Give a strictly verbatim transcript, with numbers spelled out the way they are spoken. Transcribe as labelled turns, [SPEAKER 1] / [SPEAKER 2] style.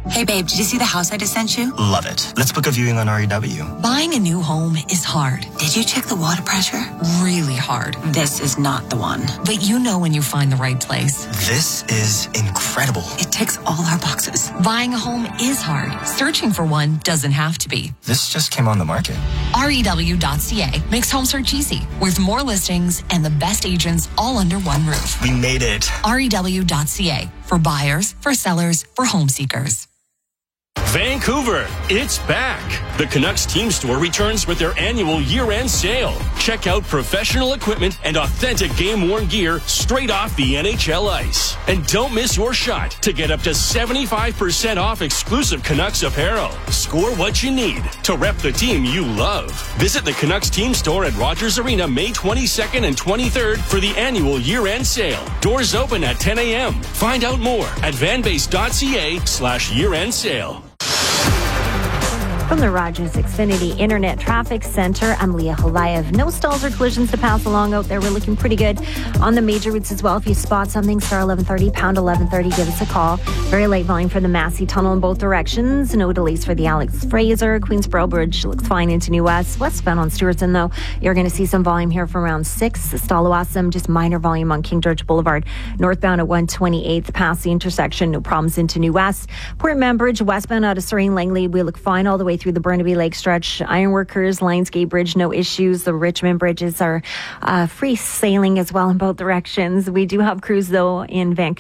[SPEAKER 1] Hey babe, did you see the house I just sent you?
[SPEAKER 2] Love it. Let's book a viewing on R E W.
[SPEAKER 3] Buying a new home is hard.
[SPEAKER 1] Did you check the water pressure?
[SPEAKER 3] Really hard.
[SPEAKER 1] This is not the one.
[SPEAKER 3] But you know when you find the right place.
[SPEAKER 2] This is incredible.
[SPEAKER 1] It ticks all our boxes.
[SPEAKER 3] Buying a home is hard. Searching for one doesn't have to be.
[SPEAKER 2] This just came on the market.
[SPEAKER 3] R E W dot C A makes home search easy, with more listings and the best agents all under one roof.
[SPEAKER 2] We made it.
[SPEAKER 3] R E W dot C A, for buyers, for sellers, for home seekers.
[SPEAKER 4] Vancouver, it's back. The Canucks Team Store returns with their annual year-end sale. Check out professional equipment and authentic game-worn gear straight off the N H L ice. And don't miss your shot to get up to seventy-five percent off exclusive Canucks apparel. Score what you need to rep the team you love. Visit the Canucks Team Store at Rogers Arena May twenty-second and twenty-third for the annual year-end sale. Doors open at ten a.m. Find out more at vanbase dot c a slash year-end sale.
[SPEAKER 5] From the Rogers Xfinity Internet Traffic Center, I'm Leah Holayev. No stalls or collisions to pass along out there. We're looking pretty good on the major routes as well. If you spot something, star eleven thirty, pound eleven thirty, give us a call. Very light volume for the Massey Tunnel in both directions. No delays for the Alex Fraser. Queensboro Bridge looks fine into New West. Westbound on Stewartson, though, you're going to see some volume here from around six. Stallawasam, just minor volume on King George Boulevard. Northbound at one twenty-eighth, past the intersection. No problems into New West. Port Membridge, westbound out of Surrey and Langley. We look fine all the way through the Burnaby Lake stretch. Ironworkers, Lionsgate Bridge, no issues. The Richmond bridges are uh, free sailing as well in both directions. We do have crews, though, in Vancouver.